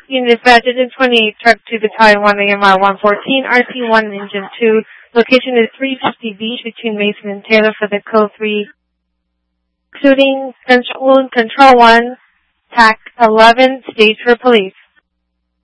Unit dispatch Engine 28, truck to Battalion 1 AMR 114, RT1 Engine 2. Location is 350 Beach between Mason and Taylor for the Code 3. Shooting, Control 1, TAC 11, stage for police.